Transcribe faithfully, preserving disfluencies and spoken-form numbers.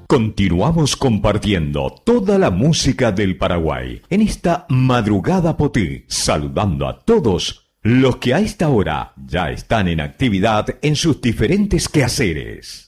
Continuamos compartiendo toda la música del Paraguay en esta madrugada potí, saludando a todos los que a esta hora ya están en actividad en sus diferentes quehaceres.